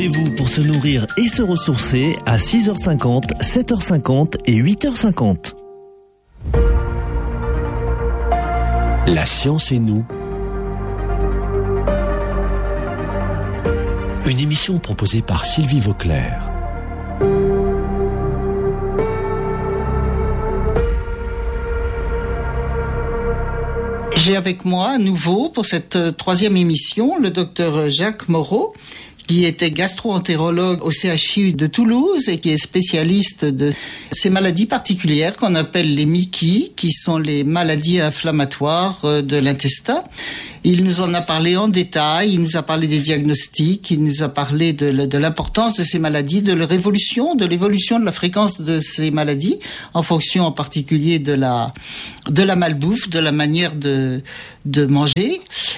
Rendez-vous pour se nourrir et se ressourcer à 6h50, 7h50 et 8h50. La science et nous. Une émission proposée par Sylvie Vauclair. J'ai avec moi à nouveau pour cette troisième émission le docteur Jacques Moreau, qui était gastro-entérologue au CHU de Toulouse et qui est spécialiste de ces maladies particulières qu'on appelle les MICI, qui sont les maladies inflammatoires de l'intestin. Il nous en a parlé en détail, il nous a parlé des diagnostics, il nous a parlé de l'importance de ces maladies, de leur évolution, de l'évolution de la fréquence de ces maladies, en fonction en particulier de la malbouffe, de la manière de manger.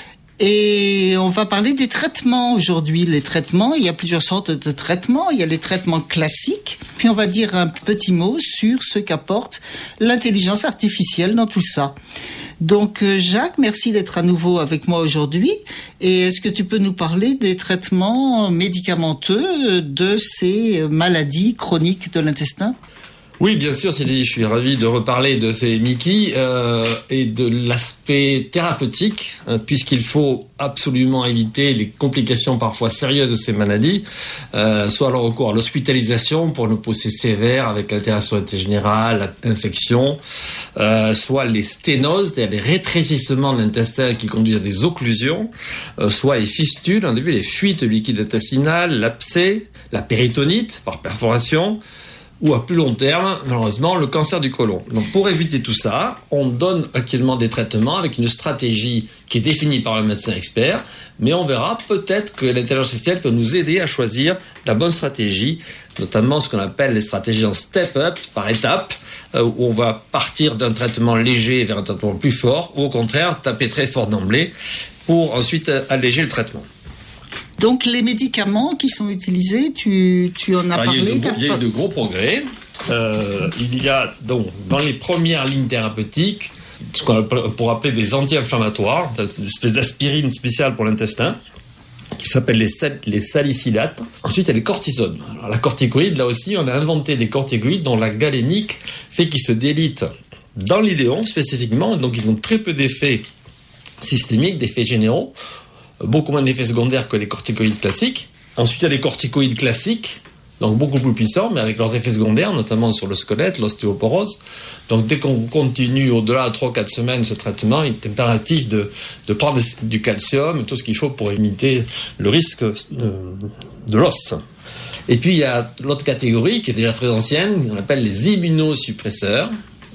Et on va parler des traitements aujourd'hui. Les traitements, il y a plusieurs sortes de traitements. Il y a les traitements classiques. Puis on va dire un petit mot sur ce qu'apporte l'intelligence artificielle dans tout ça. Donc Jacques, merci d'être à nouveau avec moi aujourd'hui. Et est-ce que tu peux nous parler des traitements médicamenteux de ces maladies chroniques de l'intestin ? Oui, bien sûr, Sylvie, je suis ravi de reparler de ces MICI et de l'aspect thérapeutique, puisqu'il faut absolument éviter les complications parfois sérieuses de ces maladies, soit le recours à l'hospitalisation pour une poussée sévère avec l'altération générale, l'infection, soit les sténoses, c'est-à-dire les rétrécissements de l'intestin qui conduisent à des occlusions, soit les fistules, on a vu les fuites de liquide intestinal, l'abcès, la péritonite par perforation, ou à plus long terme, malheureusement, le cancer du côlon. Donc pour éviter tout ça, on donne actuellement des traitements avec une stratégie qui est définie par le médecin expert, mais on verra peut-être que l'intelligence artificielle peut nous aider à choisir la bonne stratégie, notamment ce qu'on appelle les stratégies en step-up, par étapes, où on va partir d'un traitement léger vers un traitement plus fort, ou au contraire, taper très fort d'emblée, pour ensuite alléger le traitement. Donc les médicaments qui sont utilisés, tu en as parlé. Il y a eu de gros progrès. Il y a donc dans les premières lignes thérapeutiques ce qu'on pourrait appeler des anti-inflammatoires, une espèce d'aspirine spéciale pour l'intestin, qui s'appelle les salicylates. Ensuite, il y a les cortisones. Alors, la corticoïde, là aussi, on a inventé des corticoïdes dont la galénique fait qu'ils se délitent dans l'iléon spécifiquement, donc ils ont très peu d'effets systémiques, d'effets généraux. Beaucoup moins d'effets secondaires que les corticoïdes classiques. Ensuite, il y a les corticoïdes classiques, donc beaucoup plus puissants, mais avec leurs effets secondaires, notamment sur le squelette, l'ostéoporose. Donc, dès qu'on continue au-delà de 3-4 semaines ce traitement, il est impératif de prendre du calcium, tout ce qu'il faut pour limiter le risque de l'os. Et puis, il y a l'autre catégorie, qui est déjà très ancienne, qu'on appelle les immunosuppresseurs.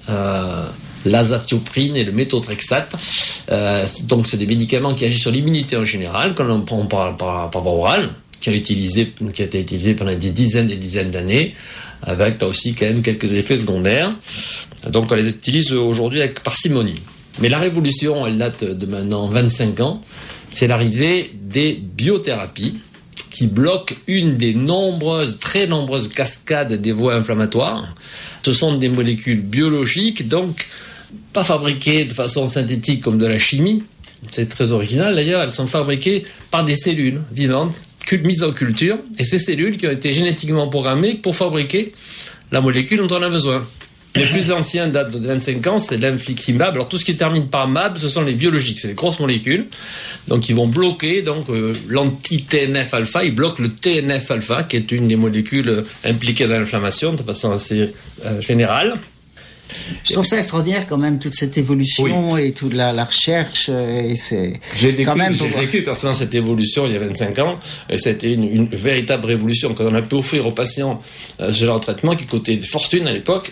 L'azatioprine et le méthotrexate. Donc, c'est des médicaments qui agissent sur l'immunité en général, quand on prend par voie orale, qui a été utilisé pendant des dizaines d'années, avec là aussi quand même quelques effets secondaires. Donc, on les utilise aujourd'hui avec parcimonie. Mais la révolution, elle date de maintenant 25 ans. C'est l'arrivée des biothérapies qui bloquent une des très nombreuses cascades des voies inflammatoires. Ce sont des molécules biologiques, donc pas fabriquées de façon synthétique comme de la chimie. C'est très original d'ailleurs, elles sont fabriquées par des cellules vivantes, mises en culture, et ces cellules qui ont été génétiquement programmées pour fabriquer la molécule dont on a besoin. Les plus anciens datent de 25 ans, c'est l'infliximab. Alors tout ce qui termine par mab, ce sont les biologiques, c'est les grosses molécules. Donc ils vont bloquer l'anti-TNF-alpha, ils bloquent le TNF-alpha, qui est une des molécules impliquées dans l'inflammation de façon assez générale. Je trouve ça extraordinaire quand même, toute cette évolution, oui. Et toute la recherche. Et c'est j'ai vécu personnellement cette évolution il y a 25 ans, et c'était une véritable révolution. Quand on a pu offrir aux patients ce genre de traitement qui coûtait des fortunes à l'époque,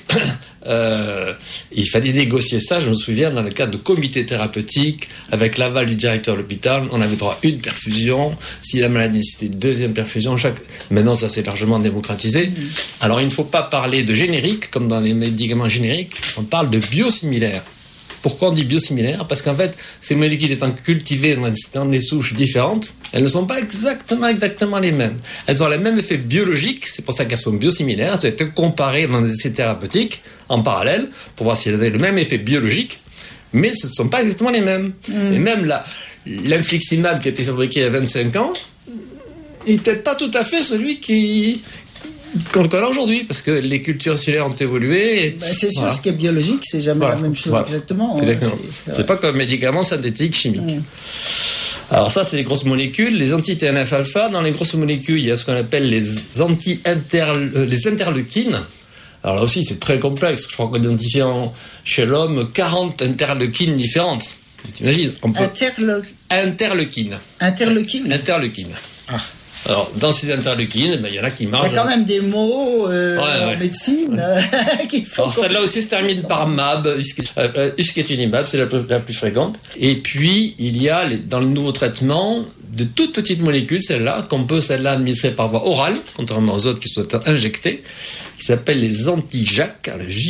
il fallait négocier ça. Je me souviens, dans le cadre de comités thérapeutiques, avec l'aval du directeur de l'hôpital, on avait droit à une perfusion. Si la maladie nécessitait une deuxième perfusion, maintenant ça s'est largement démocratisé. Alors il ne faut pas parler de générique, comme dans les médicaments génériques, on parle de biosimilaires. Pourquoi on dit biosimilaires ? Parce qu'en fait, ces molécules étant cultivées dans des souches différentes, elles ne sont pas exactement les mêmes. Elles ont les mêmes effets biologiques, c'est pour ça qu'elles sont biosimilaires. Elles ont été comparées dans des essais thérapeutiques en parallèle pour voir si elles avaient le même effet biologique, mais ce ne sont pas exactement les mêmes. Et même l'infliximab qui a été fabriqué il y a 25 ans, il n'est peut-être pas tout à fait celui qu'on le connaît aujourd'hui, parce que les cultures cellulaires ont évolué. C'est sûr, ce qui est biologique, c'est jamais la même chose exactement. C'est pas comme médicament synthétique, chimique. Alors ça, c'est les grosses molécules. Les anti-TNF-alpha, dans les grosses molécules, il y a ce qu'on appelle les interleukines. Alors là aussi, c'est très complexe. Je crois qu'on identifie chez l'homme 40 interleukines différentes. T'imagines, Interleukines. Ah. Alors, dans ces interleukines, il y en a qui marchent. Il y a quand même des mots en médecine qui font. Alors, celle-là aussi se termine par MAB, usquetunimab, c'est la plus fréquente. Et puis, il y a, dans le nouveau traitement, de toutes petites molécules, celle-là administrer par voie orale, contrairement aux autres qui sont injectées, qui s'appellent les anti-JAK,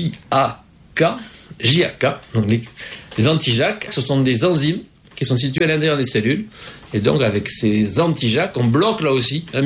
JAK. Donc, les anti-JAK, ce sont des enzymes qui sont situés à l'intérieur des cellules. Et donc, avec ces anti-JAK, on bloque là aussi un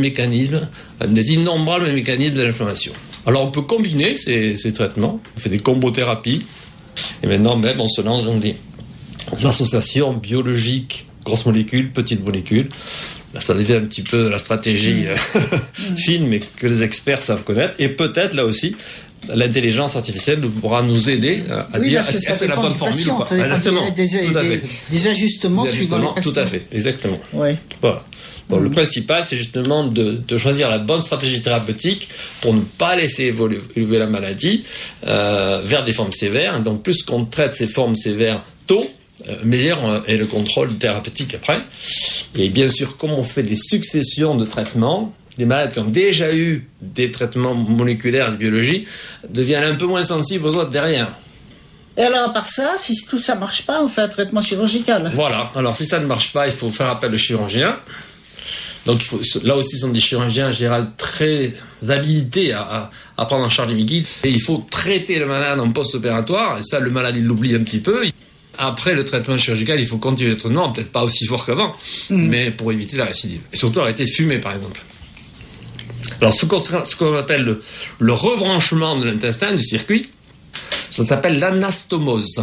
des innombrables mécanismes de l'inflammation. Alors, on peut combiner ces traitements. On fait des combothérapies. Et maintenant, même, on se lance dans des associations biologiques, grosses molécules, petites molécules. Là, ça devient un petit peu la stratégie fine, mais que les experts savent connaître. Et peut-être, là aussi, l'intelligence artificielle pourra nous aider à dire est-ce que c'est la bonne formule ou pas. Exactement. Des ajustements suivant les patients. Tout à fait, exactement. Ouais. Voilà. Bon, le principal, c'est justement de choisir la bonne stratégie thérapeutique pour ne pas laisser évoluer la maladie vers des formes sévères. Et donc, plus qu'on traite ces formes sévères tôt, meilleur est le contrôle thérapeutique après. Et bien sûr, comme on fait des successions de traitements, des malades qui ont déjà eu des traitements moléculaires de biologie deviennent un peu moins sensibles aux autres derrière. Et alors, à part ça, si tout ça ne marche pas, on fait un traitement chirurgical. Voilà. Alors, si ça ne marche pas, il faut faire appel au chirurgien. Donc, là aussi, ce sont des chirurgiens en général très habilités à prendre en charge les liquides. Et il faut traiter le malade en post-opératoire. Et ça, le malade, il l'oublie un petit peu. Après le traitement chirurgical, il faut continuer le traitement, peut-être pas aussi fort qu'avant, mais pour éviter la récidive. Et surtout arrêter de fumer, par exemple. Alors, ce qu'on appelle le rebranchement de l'intestin, du circuit, ça s'appelle l'anastomose.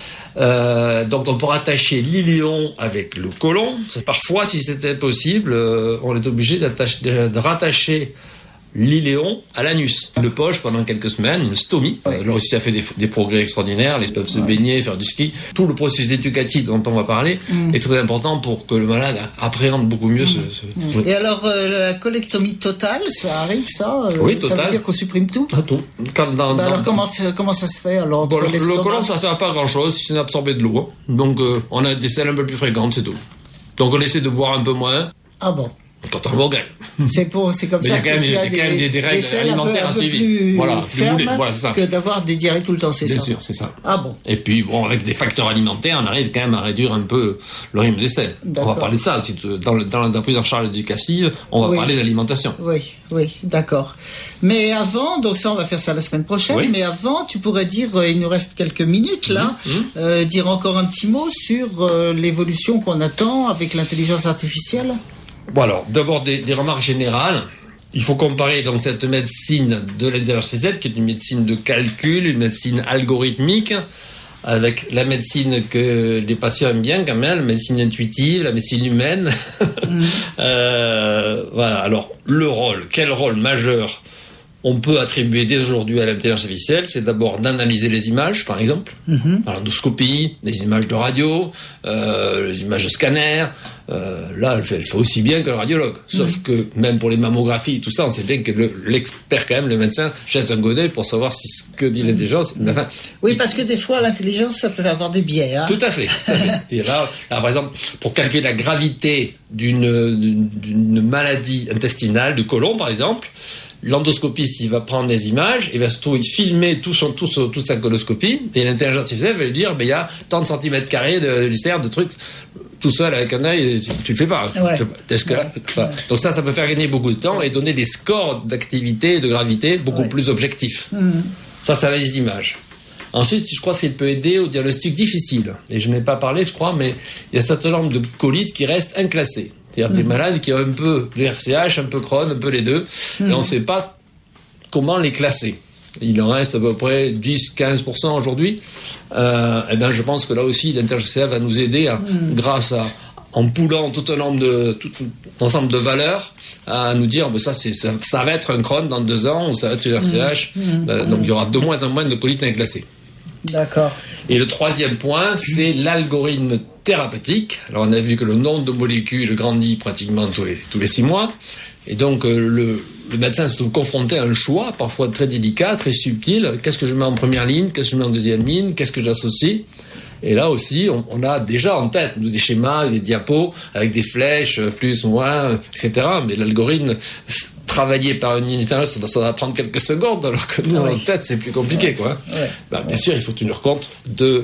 Donc, on peut rattacher l'iléon avec le côlon. Parfois, si c'était possible, on est obligé de rattacher l'iléon à l'anus. Une poche pendant quelques semaines, une stomie. Là aussi, ça fait des progrès extraordinaires. Les peuvent se baigner, faire du ski. Tout le processus éducatif dont on va parler est très important pour que le malade appréhende beaucoup mieux Et alors, la colectomie totale, ça arrive, ça Oui, ça total. veut dire qu'on supprime tout Tout. Alors, comment ça se fait alors, le côlon, ça ne sert à pas grand-chose si c'est d'absorber de l'eau. Hein. Donc, on a des selles un peu plus fréquentes, c'est tout. Donc, on essaie de boire un peu moins. Ah bon. Quand on regarde. C'est comme ça qu'il y a quand même des règles alimentaires à suivre. Voilà, c'est ça. Que d'avoir des diarrhées tout le temps, c'est ça. Bien sûr, c'est ça. Ah bon. Et puis, avec des facteurs alimentaires, on arrive quand même à réduire un peu le rythme des selles. On va parler de ça. Dans la prise en charge éducative, on va parler d'alimentation. Oui, d'accord. Mais avant, donc ça, on va faire ça la semaine prochaine, mais avant, tu pourrais dire, il nous reste quelques minutes là, dire encore un petit mot sur l'évolution qu'on attend avec l'intelligence artificielle. Bon alors, d'abord des remarques générales. Il faut comparer donc cette médecine de l'intelligence artificielle, qui est une médecine de calcul, une médecine algorithmique, avec la médecine que les patients aiment bien quand même, la médecine intuitive, la médecine humaine. Voilà. Alors, quel rôle majeur on peut attribuer dès aujourd'hui à l'intelligence artificielle? C'est d'abord d'analyser les images, par exemple, l'endoscopie, les images de radio, les images de scanner. Là, elle fait aussi bien que le radiologue. Sauf que même pour les mammographies, tout ça, on sait bien que l'expert, quand même, le médecin, jette un coup d'œil pour savoir ce que dit l'intelligence. Enfin, parce que des fois, l'intelligence, ça peut avoir des biais. Hein. Tout à fait. Et là, par exemple, pour calculer la gravité d'une maladie intestinale, du côlon, par exemple, l'endoscopiste, il va prendre des images, il va surtout filmer toute sa coloscopie, et l'intelligence artificielle va lui dire, il y a tant de centimètres carrés d'ulcères, de trucs, tout seul avec un œil, tu le fais pas. Donc ça peut faire gagner beaucoup de temps et donner des scores d'activité et de gravité beaucoup plus objectifs. Ça, c'est l'analyse d'image. Ensuite, je crois qu'il peut aider au diagnostic difficile. Et je n'ai pas parlé, je crois, mais il y a un certain nombre de colites qui restent inclassés. C'est-à-dire des malades qui ont un peu de RCH, un peu Crohn, un peu les deux, et on ne sait pas comment les classer. Il en reste à peu près 10-15% aujourd'hui. Je pense que là aussi, l'intelligence artificielle va nous aider, grâce en poulant tout un ensemble de valeurs, à nous dire ça va être un Crohn dans 2 ans ou ça va être une RCH. Donc il y aura de moins en moins de colites inclassées. D'accord. Et le 3e point, c'est l'algorithme thérapeutique. Alors on a vu que le nombre de molécules grandit pratiquement tous les 6 mois. Et donc le médecin se trouve confronté à un choix parfois très délicat, très subtil. Qu'est-ce que je mets en première ligne? Qu'est-ce que je mets en deuxième ligne? Qu'est-ce que j'associe? Et là aussi, on a déjà en tête des schémas, des diapos avec des flèches, plus, moins, etc. Mais l'algorithme travaillé par une intelligence, ça va prendre quelques secondes, alors que nous, en tête, c'est plus compliqué, quoi. Bien sûr, il faut tenir compte du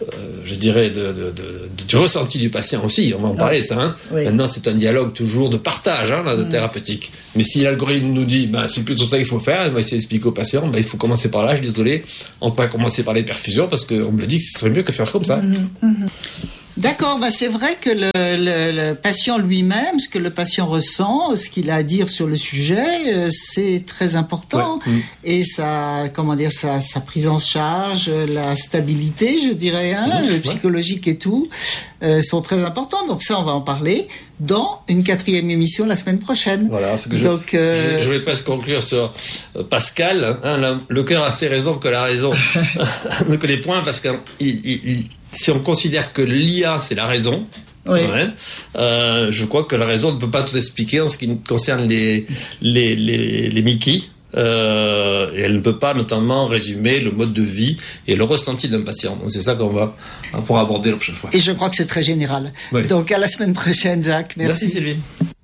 ressenti du patient aussi. On va en parler de ça. Hein. Maintenant, c'est un dialogue toujours de partage, de thérapeutique. Mais si l'algorithme nous dit, c'est plutôt ça qu'il faut faire, on va essayer d'expliquer au patient, il faut commencer par là, je suis désolé, on va commencer par les perfusions, parce qu'on me dit que ce serait mieux que faire comme ça. D'accord, c'est vrai que le patient lui-même, ce que le patient ressent, ce qu'il a à dire sur le sujet, c'est très important. Et sa prise en charge, la stabilité, je dirais, le psychologique et tout, sont très importants. Donc ça, on va en parler dans une 4e émission la semaine prochaine. Voilà, parce que je voulais presque conclure sur Pascal. Le cœur a ses raisons que la raison ne connaît point, parce que si on considère que l'IA c'est la raison, je crois que la raison ne peut pas tout expliquer en ce qui concerne les Mickey. Et elle ne peut pas notamment résumer le mode de vie et le ressenti d'un patient. Donc c'est ça qu'on va pouvoir aborder la prochaine fois. Et je crois que c'est très général. Donc à la semaine prochaine, Jacques. Merci Sylvie.